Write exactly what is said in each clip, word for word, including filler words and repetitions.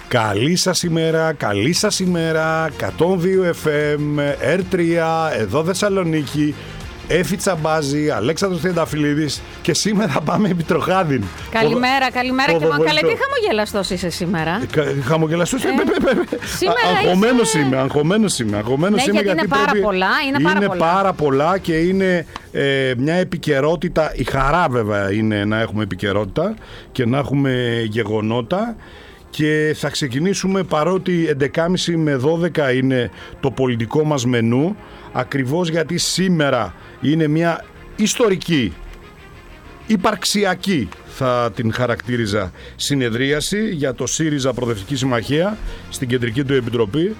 Καλή σας ημέρα, καλή σας ημέρα, εκατόν δύο εφ εμ, ερ τρία, εδώ Θεσσαλονίκη, Έφη Τσαμπάζη, Αλέξανδρος Τριανταφυλλίδης και σήμερα πάμε επί Τροχάδιν. Καλημέρα, Πο... καλημέρα και μα καλέ, τι χαμογελαστός είσαι σήμερα. Ε, χαμογελαστός, ε, σήμερα αγχωμένος είσαι... είμαι, αγχωμένος είμαι, αγχωμένος ναι, είμαι γιατί, γιατί είναι πάρα πολλά, είναι, είναι πάρα, πολλά. πάρα πολλά και είναι ε, μια επικαιρότητα, η χαρά βέβαια είναι να έχουμε επικαιρότητα και να έχουμε γεγονότα. Και θα ξεκινήσουμε, παρότι έντεκα και μισή με δώδεκα είναι το πολιτικό μας μενού, ακριβώς γιατί σήμερα είναι μια ιστορική, υπαρξιακή θα την χαρακτήριζα, συνεδρίαση για το ΣΥΡΙΖΑ Προοδευτική Συμμαχία στην κεντρική του επιτροπή.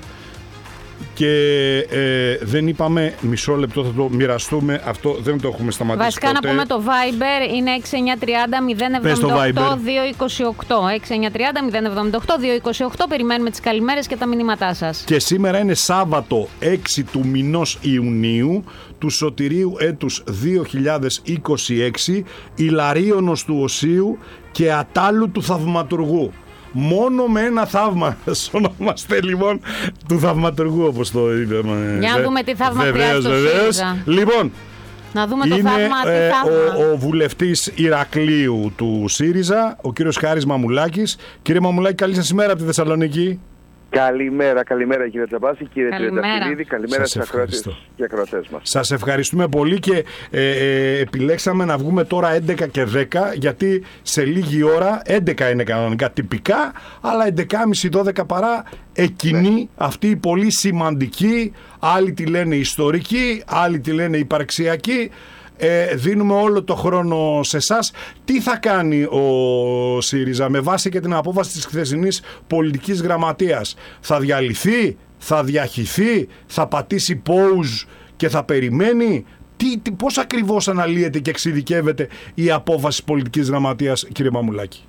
Και ε, δεν είπαμε, μισό λεπτό θα το μοιραστούμε, αυτό δεν το έχουμε σταματήσει. Βασικά ποτέ. Να πούμε το Viber είναι έξι εννιά τριάντα μηδέν εβδομήντα οκτώ δύο είκοσι οκτώ. έξι εννιά τριάντα μηδέν εβδομήντα οκτώ δύο είκοσι οκτώ. Περιμένουμε τις καλημέρες και τα μηνύματά σας. Και σήμερα είναι Σάββατο έξι του μηνός Ιουνίου του σωτηρίου έτους δύο χιλιάδες είκοσι έξι, Ιλαρίωνος του Οσίου και Ατάλου του Θαυματουργού. Μόνο με ένα θαύμα σωνόμαστε λοιπόν του Θαυματουργού, όπως το είπαμε. Για να δούμε τι θαύμα χρειάζεται το ΣΥΡΙΖΑ. Λοιπόν, να δούμε το είναι θαύμα, τι ε, θαύμα. Ο, ο βουλευτής Ηρακλείου του ΣΥΡΙΖΑ, ο κύριος Χάρης Μαμουλάκης. Κύριε Μαμουλάκη, καλή σας ημέρα από τη Θεσσαλονίκη. Καλημέρα, καλημέρα κύριε Τσαμπάση, κύριε Τριανταφυλλίδη, καλημέρα στους ακροατές και ακροατές μας. Σας ευχαριστούμε πολύ και ε, ε, επιλέξαμε να βγούμε τώρα έντεκα και δέκα, γιατί σε λίγη ώρα, έντεκα είναι κανονικά τυπικά, αλλά έντεκα και μισή δώδεκα παρά εκείνη, ναι, αυτή η πολύ σημαντική, άλλοι τη λένε ιστορική, άλλοι τη λένε υπαρξιακή. Ε, δίνουμε όλο το χρόνο σε εσάς. Τι θα κάνει ο ΣΥΡΙΖΑ με βάση και την απόφαση της χθεσινής πολιτικής γραμματείας? Θα διαλυθεί, θα διαχυθεί, θα πατήσει pause και θα περιμένει? Τι, τι, πώς ακριβώς αναλύεται και εξειδικεύεται η απόφαση της πολιτικής γραμματείας, κύριε Μαμουλάκη?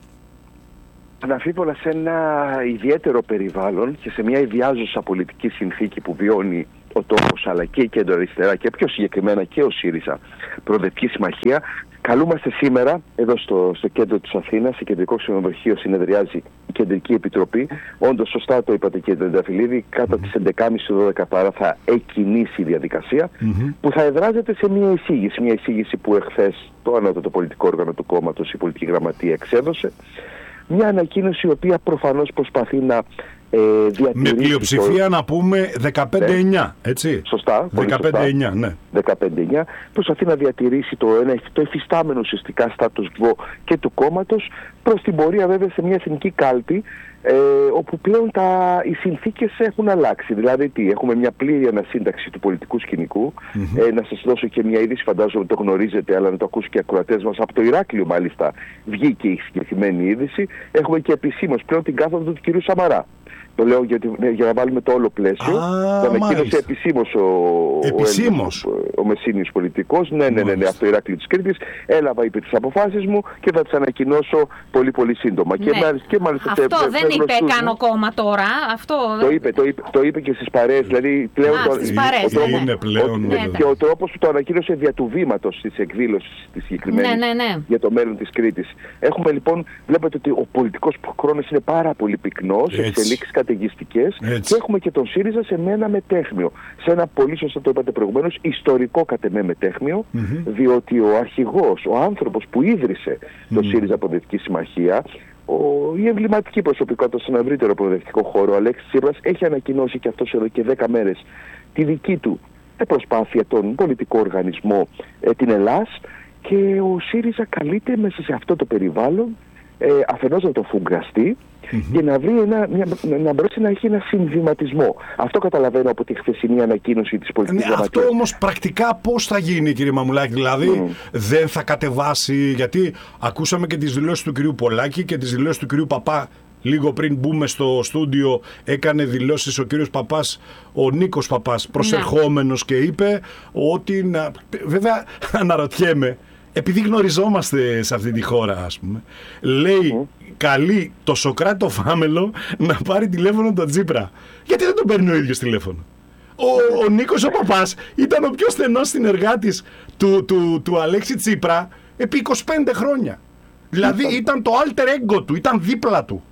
Αναμφίβολα σε ένα ιδιαίτερο περιβάλλον και σε μια ιδιάζουσα πολιτική συνθήκη που βιώνει ο τόπος, αλλά και η κεντροαριστερά και πιο συγκεκριμένα και ο ΣΥΡΙΖΑ Προοδευτική Συμμαχία, καλούμαστε σήμερα εδώ στο, στο κέντρο της Αθήνας, σε κεντρικό ξενοδοχείο συνεδριάζει η Κεντρική Επιτροπή. Όντως, σωστά το είπατε κύριε Τριανταφυλλίδη, κάτω από τις έντεκα και μισή δώδεκα παρά θα εκκινήσει η διαδικασία, mm-hmm. που θα εδράζεται σε μια εισήγηση. Μια εισήγηση που εχθές το ανώτατο πολιτικό όργανο του κόμματος, η Πολιτική Γραμματεία, εξέδωσε. Μια ανακοίνωση η οποία προφανώς προσπαθεί να ε, διατηρήσει... Με πλειοψηφία το... να πούμε δεκαπέντε εννιά, έτσι. Σωστά. δεκαπέντε εννιά, ναι. δεκαπέντε εννιά. Προσπαθεί να διατηρήσει το, ένα, το εφιστάμενο ουσιαστικά status quo και του κόμματος προς την πορεία βέβαια σε μια εθνική κάλπη, ε, όπου πλέον τα, οι συνθήκες έχουν αλλάξει. Δηλαδή τι, έχουμε μια πλήρη ανασύνταξη του πολιτικού σκηνικού. Mm-hmm. Ε, να σας δώσω και μια είδηση, φαντάζομαι το γνωρίζετε, αλλά να το ακούσουν και οι ακροατές μας. Από το Ηράκλειο μάλιστα βγήκε η συγκεκριμένη είδηση. Έχουμε και επισήμως πλέον την κάθοδο του κυρίου Σαμαρά. Το λέω για, για να βάλουμε το όλο πλαίσιο. Ah, το ανακοίνωσε επισήμως ο, επισήμως. ο, ο, ο Μεσίνιος πολιτικός. Ναι, ναι, ναι, ναι, από το Ηράκλειο της Κρήτης. Έλαβα είπε τις αποφάσεις μου και θα τις ανακοινώσω πολύ πολύ σύντομα. Ναι. Και μάλιστα, και μάλιστα αυτό τε, δεν είπε κάνω κόμμα τώρα. Αυτό... Το, είπε, το, είπε, το είπε και στις παρέες. Δηλαδή πλέον Α, το, στις παρέες, ο τρόπος, είναι πλέον, ο, ναι, ναι. και ο τρόπος που το ανακοίνωσε δια του βήματος της εκδήλωσης της συγκεκριμένης, ναι, ναι, ναι, για το μέλλον της Κρήτης. Έχουμε λοιπόν, βλέπετε ότι ο πολιτικός χρόνος είναι πάρα πολύ πυκνός, εξελίξεις καταιγιστικές. Έτσι. Και έχουμε και τον ΣΥΡΙΖΑ σε ένα μετέχμιο. Σε ένα πολύ σωστά το είπατε προηγουμένως, ιστορικό κατ' εμέ μετέχμιο, mm-hmm. διότι ο αρχηγός, ο άνθρωπος που ίδρυσε mm-hmm. το ΣΥΡΙΖΑ Προοδευτική Συμμαχία, ο, η εμβληματική προσωπικότητα στον ευρύτερο προοδευτικό χώρο, ο Αλέξης Τσίπρας, έχει ανακοινώσει και αυτός εδώ και δέκα μέρες τη δική του προσπάθεια, τον πολιτικό οργανισμό, ε, την Ελλάς, και ο ΣΥΡΙΖΑ καλείται μέσα σε αυτό το περιβάλλον ε, αφενός να το φουγκραστεί mm-hmm. και να, βρει ένα, μια, να μπορέσει να έχει ένα συμβιματισμό. Αυτό καταλαβαίνω από τη χθεσινή ανακοίνωση της πολιτικής ναι, γραμματείας. Αυτό όμως πρακτικά πώς θα γίνει, κύριε Μαμουλάκη? Δηλαδή mm. δεν θα κατεβάσει? Γιατί ακούσαμε και τις δηλώσεις του κυρίου Πολάκη και τις δηλώσεις του κυρίου Παπά. Λίγο πριν μπούμε στο στούντιο έκανε δηλώσεις ο κύριος Παπάς, ο Νίκος Παπάς, προσερχόμενος, και είπε ότι, να... βέβαια αναρωτιέμαι, επειδή γνωριζόμαστε σε αυτή τη χώρα, ας πούμε, λέει mm. καλεί το Σοκράτο Φάμελο να πάρει τηλέφωνο τον Τσίπρα. Γιατί δεν τον παίρνει ο ίδιος τηλέφωνο? Ο, ο Νίκος ο Παπάς ήταν ο πιο στενός συνεργάτης του, του, του Αλέξη Τσίπρα επί είκοσι πέντε χρόνια. Δηλαδή ήταν το alter ego του, ήταν δίπλα του.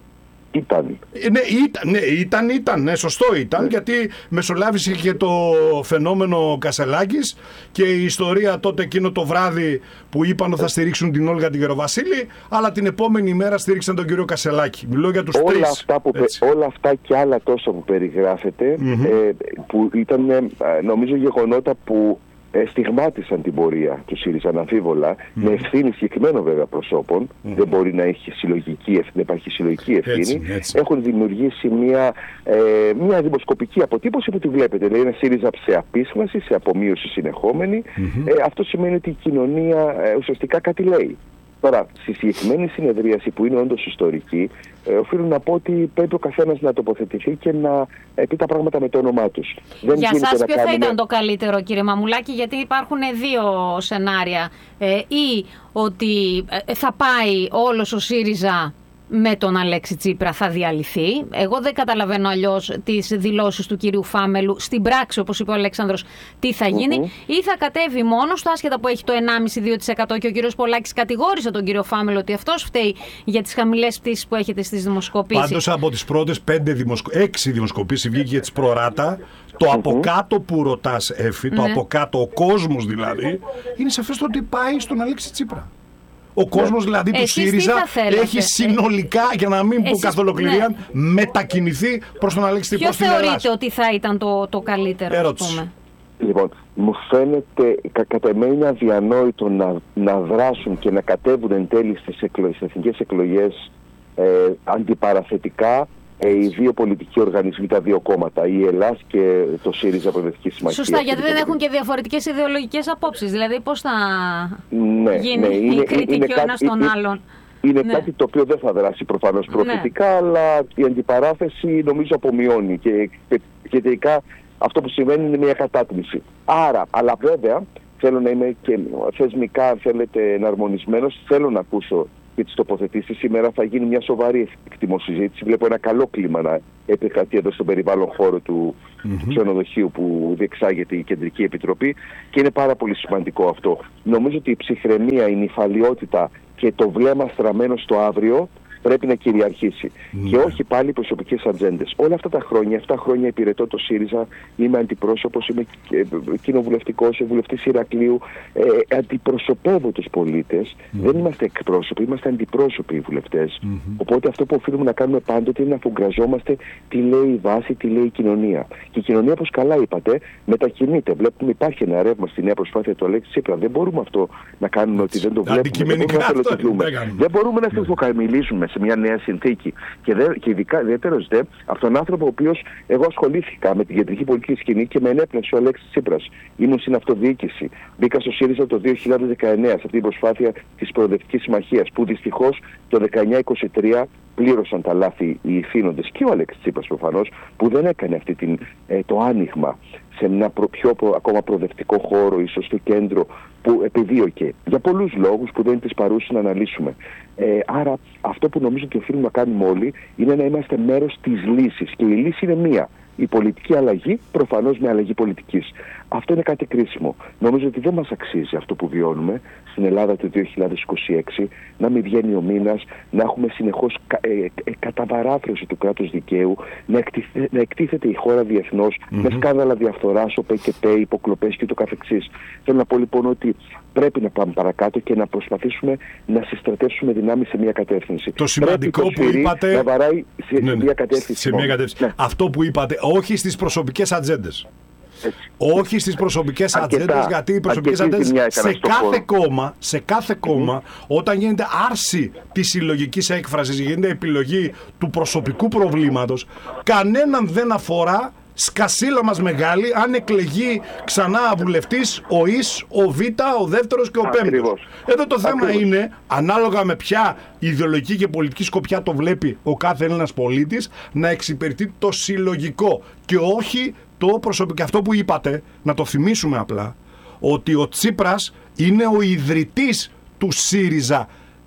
Ήταν. Ναι, ήταν, ναι, ήταν, ήταν, ναι, σωστό ήταν, ναι. Γιατί μεσολάβησε και το φαινόμενο Κασελάκης και η ιστορία τότε εκείνο το βράδυ που είπαν ότι θα στηρίξουν την Όλγα την Γεροβασίλη, αλλά την επόμενη μέρα στήριξαν τον κύριο Κασελάκη. Μιλώ για τους όλα τρεις. Αυτά που, όλα αυτά και άλλα τόσα που περιγράφεται, mm-hmm. ε, που ήταν ε, νομίζω γεγονότα που Ε, στιγμάτισαν την πορεία του ΣΥΡΙΖΑ αναμφίβολα, mm. με ευθύνη συγκεκριμένων βέβαια προσώπων. Mm. Δεν μπορεί να έχει συλλογική ευθύνη, να υπάρχει συλλογική ευθύνη. Έτσι, έτσι. Έχουν δημιουργήσει μια, ε, μια δημοσκοπική αποτύπωση που τη βλέπετε. Δηλαδή ένα ΣΥΡΙΖΑ σε απίσμαση, σε απομείωση συνεχόμενη. Mm-hmm. Ε, αυτό σημαίνει ότι η κοινωνία ε, ουσιαστικά κάτι λέει. Τώρα, στη συγκεκριμένη συνεδρίαση που είναι όντως ιστορική, ε, οφείλω να πω ότι πρέπει ο καθένας να τοποθετηθεί και να ε, πει τα πράγματα με το όνομά τους. Δεν Για σας ποιο κάνουμε... θα ήταν το καλύτερο, κύριε Μαμουλάκη, γιατί υπάρχουν δύο σενάρια. Ε, ή ότι ε, θα πάει όλος ο ΣΥΡΙΖΑ με τον Αλέξη Τσίπρα, θα διαλυθεί. Εγώ δεν καταλαβαίνω αλλιώς τις δηλώσεις του κυρίου Φάμελου. Στην πράξη, όπως είπε ο Αλέξανδρος, τι θα γίνει. Mm-hmm. Ή θα κατέβει μόνος του, άσχετα που έχει το ενάμιση με δύο τοις εκατό και ο κύριος Πολάκης κατηγόρησε τον κύριο Φάμελο ότι αυτός φταίει για τις χαμηλές πτήσεις που έχετε στις δημοσκοπήσεις. Πάντως από τις πρώτες πέντε δημοσκο... έξι δημοσκοπήσεις βγήκε για τις προράτα. Το mm-hmm. από κάτω που ρωτάς, Εφη, το mm-hmm. από κάτω, ο κόσμος δηλαδή, είναι σαφές ότι πάει στον Αλέξη Τσίπρα. Ο κόσμος δηλαδή του ΣΥΡΙΖΑ έχει συνολικά, για να μην πω καθ' ολοκληρία, ναι. μετακινηθεί προς τον Αλέξη Τσίπρα. Ποιο θεωρείτε ότι θα ήταν το, το καλύτερο, ερώτηση. Πούμε. Λοιπόν, μου φαίνεται κα, κατά εμένα αδιανόητο να, να δράσουν και να κατέβουν εν τέλει στις, εκλο, στις εθνικές εκλογές ε, αντιπαραθετικά ε, οι δύο πολιτικοί οργανισμοί, τα δύο κόμματα, η ΕΛΑΣ και το ΣΥΡΙΖΑ Προοδευτική Συμμαχία. Σωστά, γιατί δεν έχουν και διαφορετικές ιδεολογικές απόψεις. Δηλαδή, πώς θα ναι, γίνει ναι, είναι, η κριτική είναι, ο ένας τον άλλον. Είναι ναι. κάτι το οποίο δεν θα δράσει προφανώς προθετικά, ναι. αλλά η αντιπαράθεση νομίζω απομειώνει και, και, και τελικά αυτό που συμβαίνει είναι μια κατάτμιση. Άρα, αλλά βέβαια, θέλω να είμαι και θεσμικά, αν θέλετε, εναρμονισμένος, θέλω να ακούσω και τις τοποθετήσεις. Σήμερα θα γίνει μια σοβαρή εκτιμοσυζήτηση. Βλέπω ένα καλό κλίμα να επικρατεί εδώ στον περιβάλλον χώρο του mm-hmm. ξενοδοχείου που διεξάγεται η Κεντρική Επιτροπή και είναι πάρα πολύ σημαντικό αυτό. Νομίζω ότι η ψυχραιμία, η νηφαλιότητα και το βλέμμα στραμμένο στο αύριο πρέπει να κυριαρχήσει. Mm. Και όχι πάλι προσωπικές ατζέντες. Όλα αυτά τα χρόνια, εφτά χρόνια υπηρετώ το ΣΥΡΙΖΑ, είμαι αντιπρόσωπος, είμαι κοινοβουλευτικός, βουλευτής Ηρακλείου, ε, αντιπροσωπεύω τους πολίτες. Mm. Δεν είμαστε εκπρόσωποι, είμαστε αντιπρόσωποι οι βουλευτές. Mm-hmm. Οπότε αυτό που οφείλουμε να κάνουμε πάντοτε είναι να αφουγκραζόμαστε τι λέει η βάση, τι λέει η κοινωνία. Και η κοινωνία, όπως καλά είπατε, μετακινείται. Βλέπουμε υπάρχει ένα ρεύμα στη νέα προσπάθεια του Αλέξη Τσίπρα. Δεν μπορούμε αυτό να κάνουμε ότι δεν το βλέπουμε. Δεν μπορούμε να το Δεν μπορούμε να στοιχοκαμιλήσουμε σε μια νέα συνθήκη. Και, δε, και ειδικά ιδιαίτερος δε από τον άνθρωπο ο οποίος εγώ ασχολήθηκα με την κεντρική πολιτική σκηνή και με ενέπνευσε ο Αλέξης Τσίπρας. Ήμουν στην αυτοδιοίκηση. Μπήκα στο ΣΥΡΙΖΑ το δύο χιλιάδες δεκαεννέα σε αυτή την προσπάθεια της Προοδευτικής Συμμαχίας που δυστυχώς το δεκαεννιά είκοσι τρία πλήρωσαν τα λάθη οι ηθήνοντες και ο Αλέξης Τσίπρας προφανώς που δεν έκανε αυτή την, ε, το άνοιγμα σε ένα προ, πιο προ, ακόμα προοδευτικό χώρο, ίσως στο κέντρο που επιδίωκε για πολλούς λόγους που δεν είναι τις παρούσες να αναλύσουμε. Ε, άρα αυτό που νομίζω ότι οφείλουμε να κάνουμε όλοι είναι να είμαστε μέρος της λύσης και η λύση είναι μία. Η πολιτική αλλαγή, προφανώς με αλλαγή πολιτικής. Αυτό είναι κάτι κρίσιμο. Νομίζω ότι δεν μας αξίζει αυτό που βιώνουμε στην Ελλάδα του δύο χιλιάδες είκοσι έξι, να μην βγαίνει ο μήνας, να έχουμε συνεχώς ε, ε, καταβαράθρωση του κράτους δικαίου, να, εκτίθε, να εκτίθεται η χώρα διεθνώς mm-hmm. με σκάνδαλα διαφθοράς, ο ΠΚΠ, υποκλοπές και το καθεξής. Θέλω να πω λοιπόν ότι πρέπει να πάμε παρακάτω και να προσπαθήσουμε να συστρατεύσουμε δυνάμεις σε μια κατεύθυνση. Το σημαντικό το που είπατε. Να βαράει σε, ναι, μια κατεύθυνση. Σε μια κατεύθυνση. Ναι. Αυτό που είπατε, όχι στις προσωπικές ατζέντες. Έτσι. Όχι στις προσωπικές ατζέντες, γιατί οι προσωπικές ατζέντες σε κάθε κόμμα, σε κάθε κόμμα mm-hmm. όταν γίνεται άρση της συλλογικής έκφρασης, γίνεται επιλογή του προσωπικού προβλήματος, κανέναν δεν αφορά σκασίλα μας μεγάλη αν εκλεγεί ξανά βουλευτής ο Ις, ο Β, ο δεύτερος και ο πέμπτος. Εδώ το θέμα Ακριβώς. είναι, ανάλογα με ποια ιδεολογική και πολιτική σκοπιά το βλέπει ο κάθε Έλληνας πολίτης, να εξυπηρετεί το συλλογικό και όχι το προσωπικό. Αυτό που είπατε, να το θυμίσουμε απλά, ότι ο Τσίπρας είναι ο ιδρυτής του ΣΥΡΙΖΑ,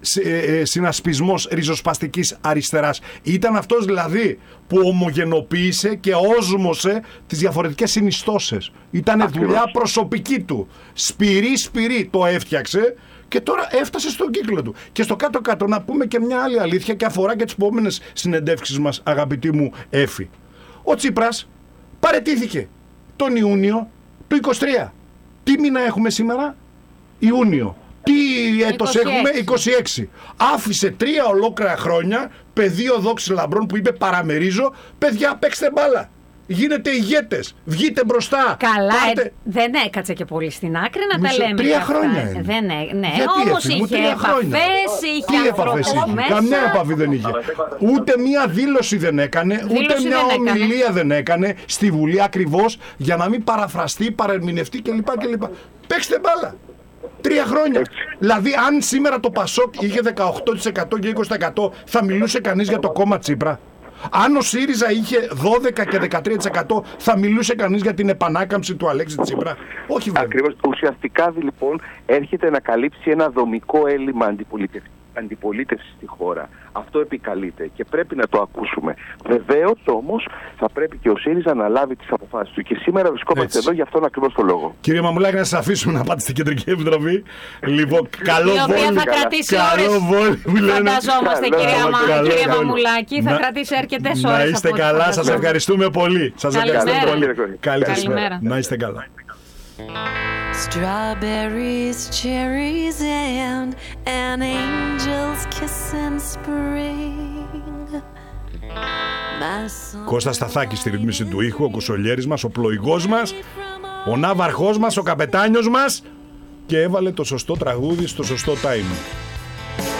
συνασπισμός ριζοσπαστικής αριστεράς. Ήταν αυτός δηλαδή που ομογενοποίησε και όσμωσε τις διαφορετικές συνιστώσεις. Ήταν δουλειά προσωπική του. Σπυρί σπυρί το έφτιαξε Και τώρα έφτασε στον κύκλο του. Και στο κάτω-κάτω να πούμε και μια άλλη αλήθεια και αφορά και τις επόμενες συνεντεύξεις μας, αγαπητή μου Έφη. Ο Τσίπρας παραιτήθηκε τον Ιούνιο του είκοσι τρία. Τι μήνα έχουμε σήμερα? Ιούνιο. Τι έτος έχουμε? είκοσι έξι. Άφησε τρία ολόκληρα χρόνια πεδίο δόξης λαμπρών που είπε παραμερίζω. Παιδιά, παίξτε μπάλα. Γίνετε ηγέτες. Βγείτε μπροστά. Καλά, Πάρτε... ε, δεν έκατσε και πολύ στην άκρη να Μισό, τα λέμε. Τρία αυτά. χρόνια είναι. Δεν ε, ναι, Γιατί, όμως έφυγε, είχε επαφές, είχε ανθρώπους μέσα. Καμιά επαφή δεν είχε. Ούτε μία δήλωση δεν έκανε, Δήλωση ούτε μια δεν ομιλία έκανε. δεν έκανε στη Βουλή ακριβώς για να μην παραφραστεί, παρερμηνευτεί κλπ. κλπ. Παίξτε μπάλα. Τρία χρόνια. Έτσι. Δηλαδή, αν σήμερα το Πασόκ είχε δεκαοκτώ τοις εκατό και είκοσι τοις εκατό, θα μιλούσε κανείς για το κόμμα Τσίπρα? Αν ο ΣΥΡΙΖΑ είχε δώδεκα και δεκατρία τοις εκατό, θα μιλούσε κανείς για την επανάκαμψη του Αλέξη Τσίπρα? Όχι βέβαια. Ακριβώς. Ουσιαστικά λοιπόν έρχεται να καλύψει ένα δομικό έλλειμμα αντιπολίτευση. αντιπολίτευση στη χώρα. Αυτό επικαλείται και πρέπει να το ακούσουμε. Βεβαίως όμως θα πρέπει και ο ΣΥΡΙΖΑ να λάβει τις αποφάσεις του. Και σήμερα βρισκόμαστε Έτσι. εδώ για αυτόν ακριβώς το λόγο. Κύριε Μαμουλάκη, να σας αφήσουμε να πάτε στην Κεντρική Επιτροπή. Λοιπόν, καλό η οποία βόλι. θα κρατήσει Καλό ώρες. βόλι που λένε. Φανταζόμαστε, Καλό, κυρία, Μα, καλό, κυρία καλό. Μαμουλάκη, θα Να- κρατήσει αρκετές ώρες. Να είστε από ό,τι καλά, σας φανταζόμαστε. ευχαριστούμε πολύ. Σας Καλημέρα. ευχαριστούμε πολύ. Καλημέρα. Καλησπέρα. Να είστε καλά. Strawberries, cherries, and an angel's kiss in spring. My son- Κώστας Σταθάκης στη ρυθμίση του ήχου, ο Κουσολιέρης μας, ο πλοηγός μας, ο ναύαρχός μας, ο καπετάνιος μας, και έβαλε το σωστό τραγούδι στο σωστό timing.